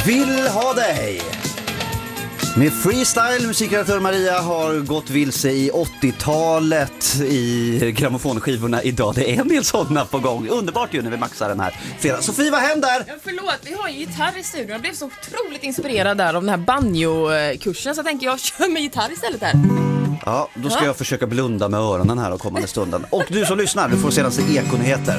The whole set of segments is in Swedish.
Vill ha dig. Med freestyle, musikredaktör Maria har gått vilse i 80-talet i grammofonskivorna idag. Det är en del sådana på gång. Underbart ju när vi maxar den här fredag. Sofie, vad händer? Ja, förlåt, vi har en gitarr i studion. Jag blev så otroligt inspirerad där av den här banjo-kursen. Så jag tänker jag kör med gitarr istället här. Ja, då ska jag försöka blunda med öronen här och kommande stunden. Och du som lyssnar, du får senaste Ekonyheter.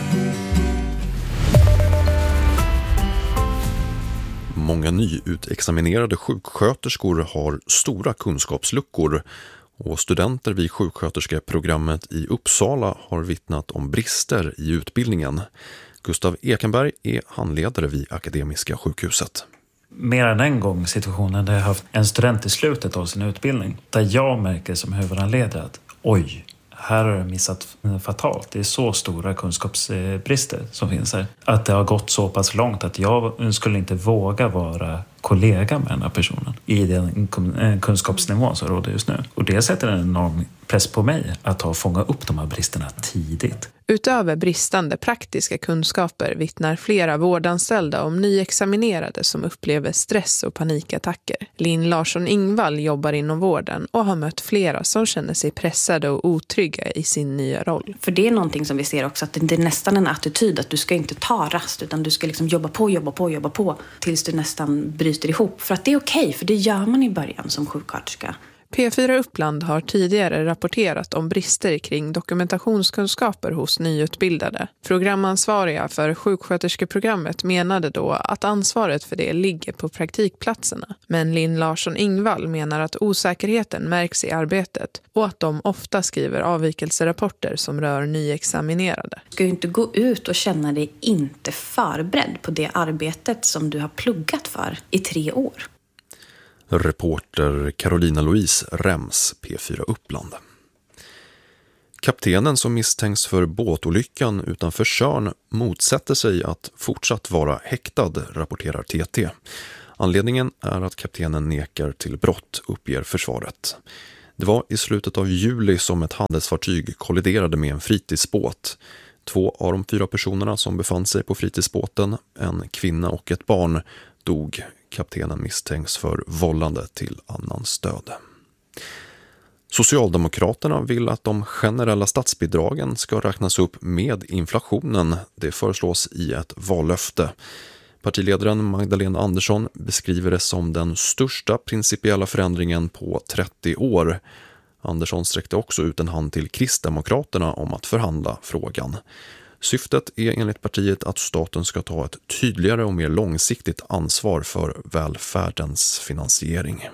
Många nyutexaminerade sjuksköterskor har stora kunskapsluckor och studenter vid sjuksköterskeprogrammet i Uppsala har vittnat om brister i utbildningen. Gustav Ekenberg är handledare vid Akademiska sjukhuset. Mer än en gång situationen där jag haft en student i slutet av sin utbildning där jag märker som huvudhandledare att oj, här har jag missat fatalt. Det är så stora kunskapsbrister som finns här. Att det har gått så pass långt att jag skulle inte våga vara kollega med den här personen i den kunskapsnivån som råder just nu. Och det sätter en enorm press på mig att fånga upp de här bristerna tidigt. Utöver bristande praktiska kunskaper vittnar flera vårdanställda om nyexaminerade som upplever stress och panikattacker. Linn Larsson-Ingvall jobbar inom vården och har mött flera som känner sig pressade och otrygga i sin nya roll. För det är någonting som vi ser också, att det är nästan en attityd att du ska inte ta rast utan du ska liksom jobba på tills du nästan bryter ihop. För att det är okej, för det gör man i början som sjuksköterska. P4 Uppland har tidigare rapporterat om brister kring dokumentationskunskaper hos nyutbildade. Programansvariga för sjuksköterskeprogrammet menade då att ansvaret för det ligger på praktikplatserna. Men Linn Larsson-Ingvall menar att osäkerheten märks i arbetet och att de ofta skriver avvikelserapporter som rör nyexaminerade. Du ska ju inte gå ut och känna dig inte förberedd på det arbetet som du har pluggat för i 3 år. Reporter Carolina Louise Rems, P4 Uppland. Kaptenen som misstänks för båtolyckan utanför Tjörn motsätter sig att fortsatt vara häktad, rapporterar TT. Anledningen är att kaptenen nekar till brott, uppger försvaret. Det var i slutet av juli som ett handelsfartyg kolliderade med en fritidsbåt. 2 av de 4 personerna som befann sig på fritidsbåten, en kvinna och ett barn, dog. Kaptenen misstänks för vållande till annans död. Socialdemokraterna vill att de generella statsbidragen ska räknas upp med inflationen. Det föreslås i ett vallöfte. Partiledaren Magdalena Andersson beskriver det som den största principiella förändringen på 30 år. Andersson sträckte också ut en hand till Kristdemokraterna om att förhandla frågan. Syftet är enligt partiet att staten ska ta ett tydligare och mer långsiktigt ansvar för välfärdens finansiering.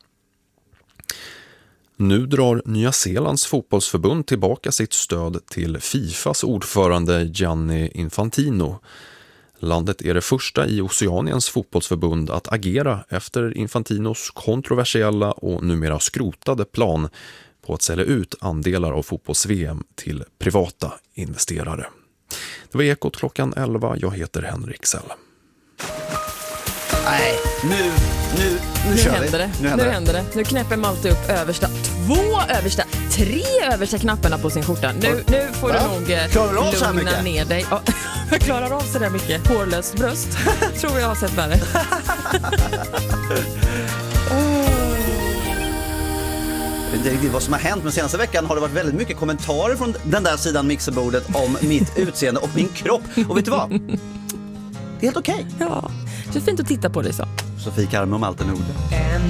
Nu drar Nya Zeelands fotbollsförbund tillbaka sitt stöd till Fifas ordförande Gianni Infantino. Landet är det första i Oceaniens fotbollsförbund att agera efter Infantinos kontroversiella och numera skrotade plan på att sälja ut andelar av fotbolls-VM till privata investerare. Det var Ekot klockan 11. Jag heter Henrik Sell. Nej, nu händer det. Nu händer det. Nu knäpper Malte upp översta 2 översta 3 översta knapparna på sin skjorta. Nu får du nog lugna ner dig. Ja, jag klarar av så där mycket. Hårlöst bröst. Tror jag har sett värre. Det är riktigt vad som har hänt, men senaste veckan har det varit väldigt mycket kommentarer från den där sidan mixerbordet om mitt utseende och min kropp. Och vet du vad? Det är helt okej. Ja, det är fint att titta på dig så. Sofie Karme och Malte Nord.